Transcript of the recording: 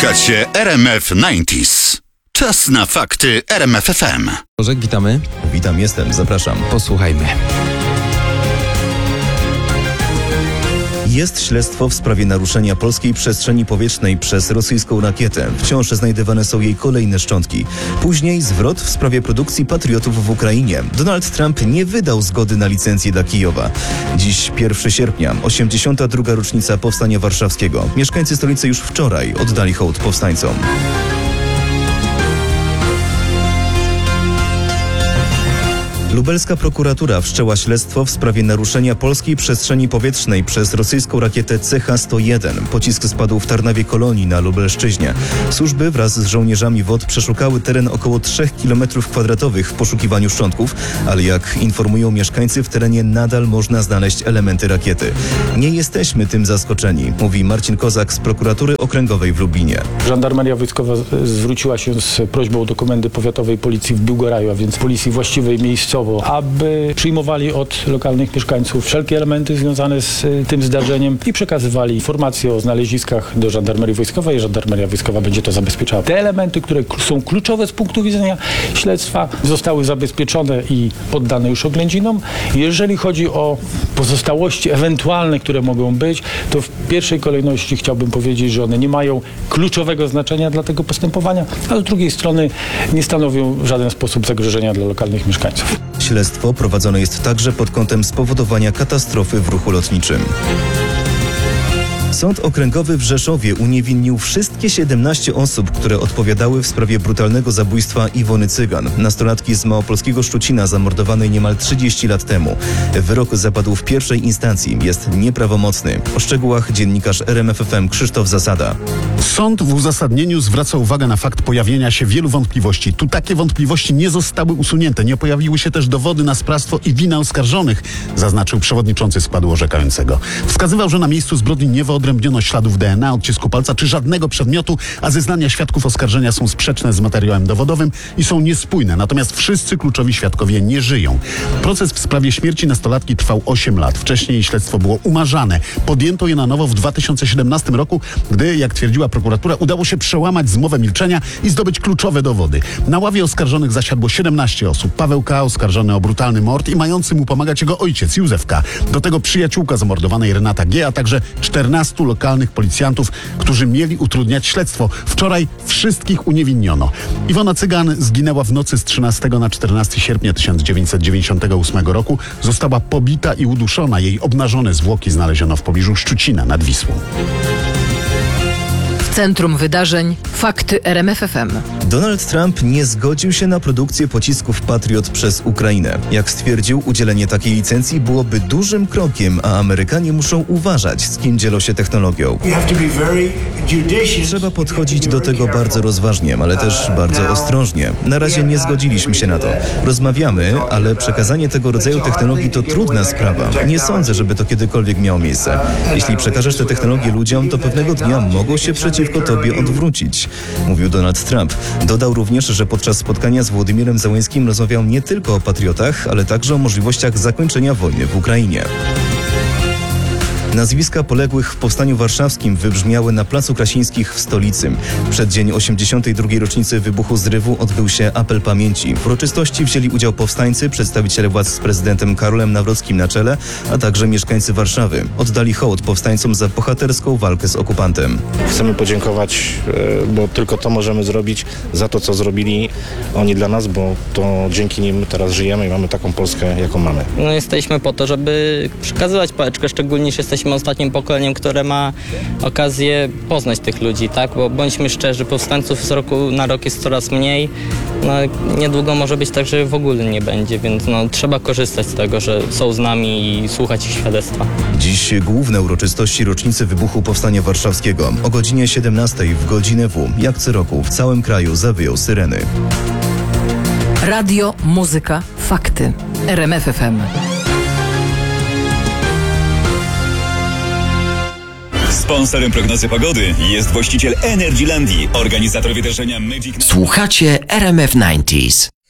Słuchacie RMF 90s. Czas na fakty RMF FM. Bożek, witamy. Witam, jestem, zapraszam. Posłuchajmy. Jest śledztwo w sprawie naruszenia polskiej przestrzeni powietrznej przez rosyjską rakietę. Wciąż znajdywane są jej kolejne szczątki. Później zwrot w sprawie produkcji patriotów w Ukrainie. Donald Trump nie wydał zgody na licencję dla Kijowa. Dziś 1 sierpnia, 82. rocznica Powstania Warszawskiego. Mieszkańcy stolicy już wczoraj oddali hołd powstańcom. Lubelska prokuratura wszczęła śledztwo w sprawie naruszenia polskiej przestrzeni powietrznej przez rosyjską rakietę CH-101. Pocisk spadł w Tarnawie Kolonii na Lubelszczyźnie. Służby wraz z żołnierzami WOT przeszukały teren około 3 km² w poszukiwaniu szczątków, ale jak informują mieszkańcy, w terenie nadal można znaleźć elementy rakiety. Nie jesteśmy tym zaskoczeni, mówi Marcin Kozak z prokuratury okręgowej w Lublinie. Żandarmeria Wojskowa zwróciła się z prośbą do Komendy Powiatowej Policji w Biłgoraju, a więc Policji właściwej miejscowo, aby przyjmowali od lokalnych mieszkańców wszelkie elementy związane z tym zdarzeniem i przekazywali informacje o znaleziskach do Żandarmerii Wojskowej. Żandarmeria Wojskowa będzie to zabezpieczała. Te elementy, które są kluczowe z punktu widzenia śledztwa, zostały zabezpieczone i poddane już oględzinom. Jeżeli chodzi o pozostałości ewentualne, które mogą być, to w pierwszej kolejności chciałbym powiedzieć, że one nie mają kluczowego znaczenia dla tego postępowania, a z drugiej strony nie stanowią w żaden sposób zagrożenia dla lokalnych mieszkańców. Śledztwo prowadzone jest także pod kątem spowodowania katastrofy w ruchu lotniczym. Sąd Okręgowy w Rzeszowie uniewinnił wszystkie 17 osób, które odpowiadały w sprawie brutalnego zabójstwa Iwony Cygan, nastolatki z małopolskiego Szczucina zamordowanej niemal 30 lat temu. Wyrok zapadł w pierwszej instancji, jest nieprawomocny. O szczegółach dziennikarz RMF FM Krzysztof Zasada. Sąd w uzasadnieniu zwraca uwagę na fakt pojawienia się wielu wątpliwości. Tu takie wątpliwości nie zostały usunięte. Nie pojawiły się też dowody na sprawstwo i winę oskarżonych, zaznaczył przewodniczący składu orzekającego. Wskazywał, że na miejscu zbrodni nie wyodrębniono śladów DNA, odcisku palca czy żadnego przedmiotu, a zeznania świadków oskarżenia są sprzeczne z materiałem dowodowym i są niespójne. Natomiast wszyscy kluczowi świadkowie nie żyją. Proces w sprawie śmierci nastolatki trwał 8 lat. Wcześniej śledztwo było umarzane. Podjęto je na nowo w 2017 roku, gdy, jak twierdziła prokuratura, udało się przełamać zmowę milczenia i zdobyć kluczowe dowody. Na ławie oskarżonych zasiadło 17 osób. Paweł K., oskarżony o brutalny mord i mający mu pomagać jego ojciec Józef K. Do tego przyjaciółka zamordowanej Renata G., a także 14 lokalnych policjantów, którzy mieli utrudniać śledztwo. Wczoraj wszystkich uniewiniono. Iwona Cygan zginęła w nocy z 13 na 14 sierpnia 1998 roku. Została pobita i uduszona. Jej obnażone zwłoki znaleziono w pobliżu Szczucina nad Wisłą. W centrum wydarzeń fakty RMF FM. Donald Trump nie zgodził się na produkcję pocisków Patriot przez Ukrainę. Jak stwierdził, udzielenie takiej licencji byłoby dużym krokiem, a Amerykanie muszą uważać, z kim dzielą się technologią. Trzeba podchodzić do tego bardzo rozważnie, ale też bardzo ostrożnie. Na razie nie zgodziliśmy się na to. Rozmawiamy, ale przekazanie tego rodzaju technologii to trudna sprawa. Nie sądzę, żeby to kiedykolwiek miało miejsce. Jeśli przekażesz te technologie ludziom, to pewnego dnia mogą się przeciwko tobie odwrócić, mówił Donald Trump. Dodał również, że podczas spotkania z Włodymirem Zełenskim rozmawiał nie tylko o patriotach, ale także o możliwościach zakończenia wojny w Ukrainie. Nazwiska poległych w Powstaniu Warszawskim wybrzmiały na Placu Krasińskich w stolicy. W przeddzień 82. rocznicy wybuchu zrywu odbył się apel pamięci. W uroczystości wzięli udział powstańcy, przedstawiciele władz z prezydentem Karolem Nawrockim na czele, a także mieszkańcy Warszawy. Oddali hołd powstańcom za bohaterską walkę z okupantem. Chcemy podziękować, bo tylko to możemy zrobić, za to, co zrobili oni dla nas, bo to dzięki nim teraz żyjemy i mamy taką Polskę, jaką mamy. No, jesteśmy po to, żeby przekazywać pałeczkę, szczególnie, że jesteśmy ostatnim pokoleniem, które ma okazję poznać tych ludzi, tak? Bo bądźmy szczerzy, powstańców z roku na rok jest coraz mniej. No, niedługo może być tak, że w ogóle nie będzie, więc trzeba korzystać z tego, że są z nami i słuchać ich świadectwa. Dziś główne uroczystości rocznicy wybuchu Powstania Warszawskiego. O godzinie 17 w godzinę W, jak co roku, w całym kraju zawyją syreny. Radio, muzyka, fakty. RMF FM. Sponsorem prognozy pogody jest właściciel Energylandii, organizator wydarzenia Magic. Słuchacie RMF 90s.